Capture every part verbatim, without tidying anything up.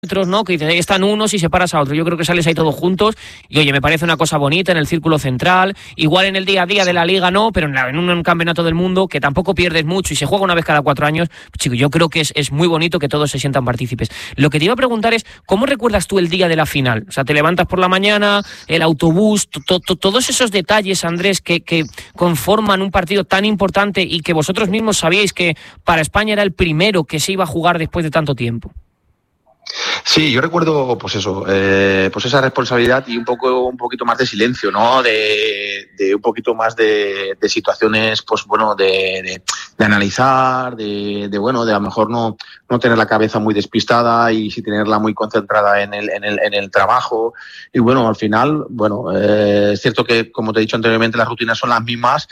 ¿no? Que dices, están unos y separas a otros. Yo creo que sales ahí todos juntos y oye, me parece una cosa bonita en el círculo central, igual en el día a día de la liga no, pero en, la, en un campeonato del mundo que tampoco pierdes mucho y se juega una vez cada cuatro años, pues, chico, yo creo que es, es muy bonito que todos se sientan partícipes. Lo que te iba a preguntar es, ¿cómo recuerdas tú el día de la final? O sea, te levantas por la mañana, el autobús, to, to, todos esos detalles, Andrés, que, que conforman un partido tan importante y que vosotros mismos sabíais que para España era el primero que se iba a jugar después de tanto tiempo. Sí, yo recuerdo, pues eso, eh, pues esa responsabilidad y un poco, un poquito más de silencio, ¿no? De, de un poquito más de, de situaciones, pues bueno, de, de, de analizar, de, de bueno, de a lo mejor no, no tener la cabeza muy despistada y sí tenerla muy concentrada en el, en el, en el trabajo. Y bueno, al final, bueno, eh, es cierto que, como te he dicho anteriormente, las rutinas son las mismas,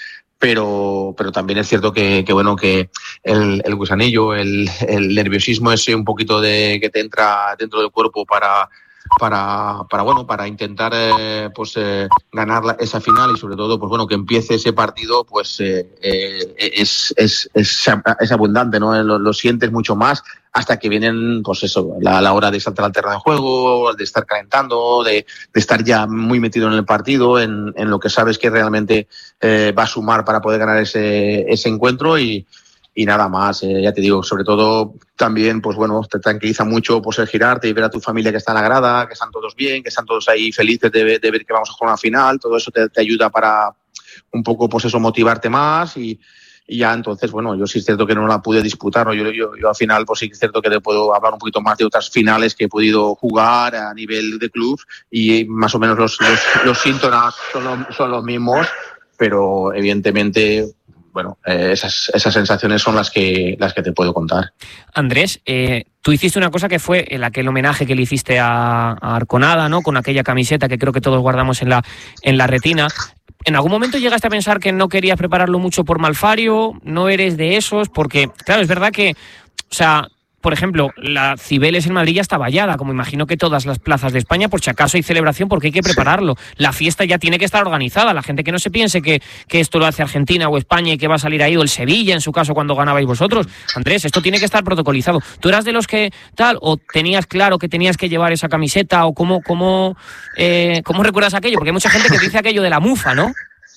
pero pero también es cierto que, que bueno que el, el gusanillo, el, el nerviosismo ese un poquito de que te entra dentro del cuerpo para para para bueno para intentar eh, pues eh, ganar la, esa final y sobre todo pues bueno que empiece ese partido pues eh, eh, es, es es es abundante, ¿no? Lo, lo sientes mucho más hasta que vienen, pues eso, la, la hora de saltar al terreno de juego, de estar calentando, de, de estar ya muy metido en el partido, en, en lo que sabes que realmente eh, va a sumar para poder ganar ese, ese encuentro y, y nada más. Eh, ya te digo, sobre todo también, pues bueno, te tranquiliza mucho pues el girarte y ver a tu familia que está en la grada, que están todos bien, que están todos ahí felices de, de ver que vamos a jugar una final. Todo eso te, te ayuda para un poco, pues eso, motivarte más y Y ya entonces, bueno, yo sí es cierto que no la pude disputar, ¿no? Yo, yo, yo al final, pues sí es cierto que te puedo hablar un poquito más de otras finales que he podido jugar a nivel de club y más o menos los, los, los síntomas son los, son los mismos, pero evidentemente, bueno, eh, esas, esas sensaciones son las que, las que te puedo contar. Andrés, eh, tú hiciste una cosa que fue el, aquel homenaje que le hiciste a, a Arconada, ¿no? Con aquella camiseta que creo que todos guardamos en la, en la retina. ¿En algún momento llegaste a pensar que no querías prepararlo mucho por Malfario? ¿No eres de esos? Porque, claro, es verdad que, o sea, por ejemplo, la Cibeles en Madrid ya está vallada, como imagino que todas las plazas de España, por si acaso hay celebración, porque hay que prepararlo. La fiesta ya tiene que estar organizada. La gente que no se piense que, que esto lo hace Argentina o España y que va a salir ahí, o el Sevilla, en su caso, cuando ganabais vosotros. Andrés, esto tiene que estar protocolizado. ¿Tú eras de los que tal, o tenías claro que tenías que llevar esa camiseta, o cómo, cómo, eh, cómo recuerdas aquello? Porque hay mucha gente que dice aquello de la mufa, ¿no?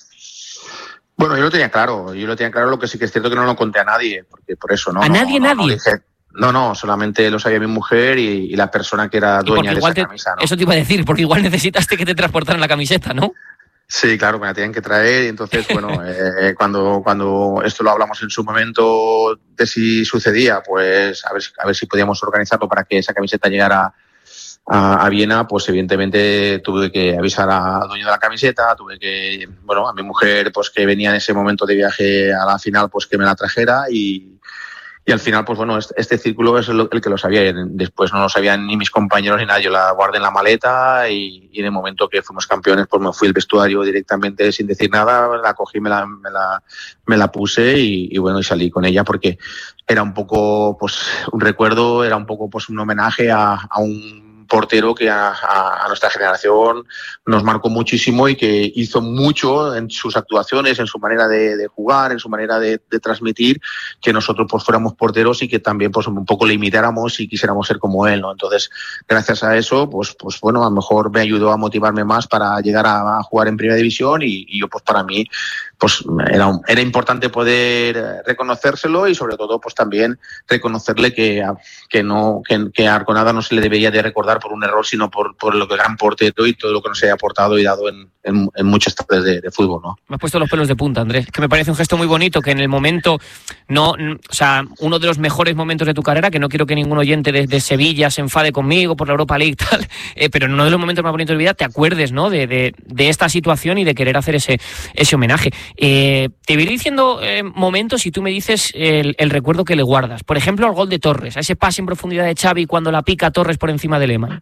Bueno, yo lo tenía claro, yo lo tenía claro, lo que sí que es cierto que no lo conté a nadie, porque por eso, ¿no? ¿A no, nadie, no, nadie? No, dije, no, no, solamente lo sabía mi mujer y, y la persona que era dueña de esa te, camisa, ¿no? Eso te iba a decir, porque igual necesitaste que te transportaran la camiseta, ¿no? Sí, claro, me la tenían que traer y entonces, bueno, eh, cuando, cuando esto lo hablamos en su momento de si sucedía, pues a ver, a ver si podíamos organizarlo para que esa camiseta llegara a, a Viena, pues evidentemente tuve que avisar al dueño de la camiseta, tuve que, bueno, a mi mujer, pues que venía en ese momento de viaje a la final, pues que me la trajera y, y al final, pues bueno, este, este círculo es el, el que lo sabía. Después no lo sabían ni mis compañeros ni nadie. Yo la guardé en la maleta y, y en el momento que fuimos campeones, pues me fui al vestuario directamente sin decir nada, la cogí, me la, me la, me la puse y, y bueno, y salí con ella porque era un poco, pues, un recuerdo, era un poco, pues, un homenaje a, a un portero que a, a, a nuestra generación nos marcó muchísimo y que hizo mucho en sus actuaciones, en su manera de, de jugar, en su manera de, de transmitir, que nosotros pues fuéramos porteros y que también pues un poco le imitáramos y quisiéramos ser como él, ¿no? Entonces, gracias a eso, pues, pues bueno, a lo mejor me ayudó a motivarme más para llegar a, a jugar en Primera División y, y yo pues para mí pues era, era importante poder reconocérselo y sobre todo pues también reconocerle que, que, no, que, que a Arconada no se le debería de recordar por un error, sino por, por lo que gran portero y todo lo que nos haya aportado y dado en, en, en muchas tardes de, de fútbol, ¿no? Me has puesto los pelos de punta, Andrés. Que me parece un gesto muy bonito, que en el momento, no, o sea, uno de los mejores momentos de tu carrera, que no quiero que ningún oyente de, de Sevilla se enfade conmigo por la Europa League y tal, eh, pero en uno de los momentos más bonitos de mi vida te acuerdes, ¿no? De, de, de esta situación y de querer hacer ese, ese homenaje. Eh, te voy diciendo eh, momentos y tú me dices el, el recuerdo que le guardas. Por ejemplo, al gol de Torres, a ese pase en profundidad de Xavi cuando la pica Torres por encima de Lehmann.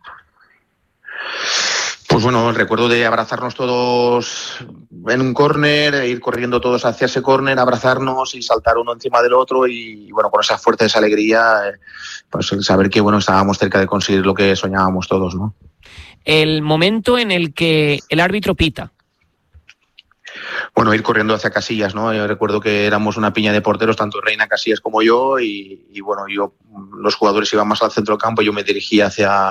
Pues bueno, el recuerdo de abrazarnos todos en un córner, ir corriendo todos hacia ese córner, abrazarnos y saltar uno encima del otro y bueno, con esa fuerza, esa alegría, pues saber que bueno, estábamos cerca de conseguir lo que soñábamos todos, ¿no? El momento en el que el árbitro pita. Bueno, ir corriendo hacia Casillas, ¿no? Yo recuerdo que éramos una piña de porteros, tanto Reina, Casillas como yo, y, y bueno, yo, los jugadores iban más al centro del campo, yo me dirigía hacia